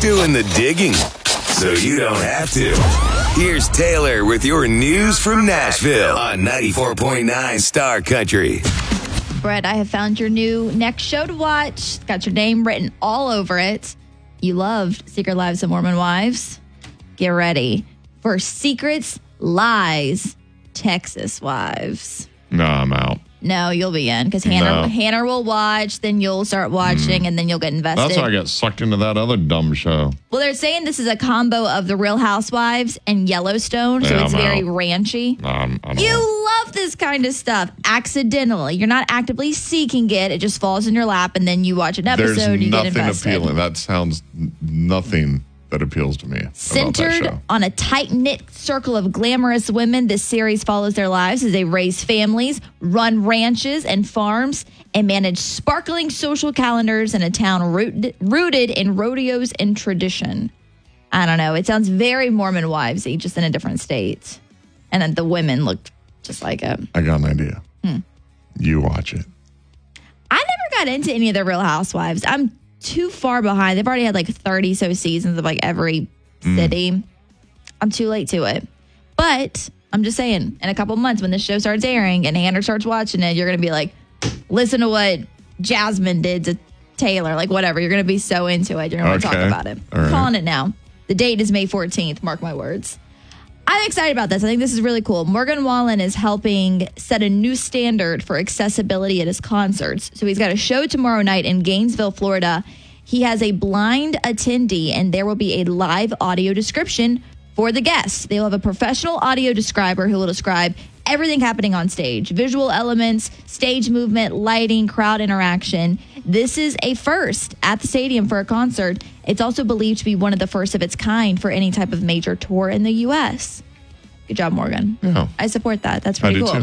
doing the digging, so you don't have to. Here's Taylor with your news from Nashville on 94.9 Star Country. Brett, I have found your new next show to watch. It's got your name written all over it. You loved Secret Lives of Mormon Wives. Get ready for Secrets, Lies, Texas Wives. No, I'm out. No, you'll be in because Hannah will watch, then you'll start watching, and then you'll get invested. That's how I get sucked into that other dumb show. Well, they're saying this is a combo of The Real Housewives and Yellowstone, so it's very ranchy. You love this kind of stuff accidentally. You're not actively seeking it. It just falls in your lap, and then you watch an episode, There's you get nothing invested. appealing. That sounds nothing that appeals to me about that Centered show. on a tight-knit circle of glamorous women, this series follows their lives as they raise families, run ranches and farms, and manage sparkling social calendars in a town rooted in rodeos and tradition. I don't know. It sounds very Mormon Wives-y, just in a different state. And then the women looked just like it. I got an idea. You watch it. I never got into any of the Real Housewives. I'm too far behind. They've already had like 30 so seasons of like every city. I'm too late to it. But I'm just saying, in a couple months when this show starts airing and Hannah starts watching it, you're going to be like, listen to what Jasmine did to Taylor. Like whatever. You're going to be so into it. You're going to want to talk about it. I'm calling it now. The date is May 14th. Mark my words. I'm excited about this. I think this is really cool. Morgan Wallen is helping set a new standard for accessibility at his concerts. So he's got a show tomorrow night in Gainesville, Florida. He has a blind attendee, and there will be a live audio description for the guests. They'll have a professional audio describer who will describe everything happening on stage, visual elements, stage movement, lighting, crowd interaction. This is a first at the stadium for a concert. It's also believed to be one of the first of its kind for any type of major tour in the U.S. Good job, Morgan. Yeah. I support that. That's pretty I do cool. too.